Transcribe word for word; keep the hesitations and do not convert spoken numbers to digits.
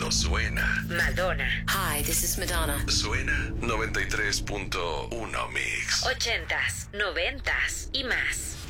Cuando suena Madonna. Hi, this is Madonna. Suena noventa y tres punto uno Mix. Ochentas, noventas y más.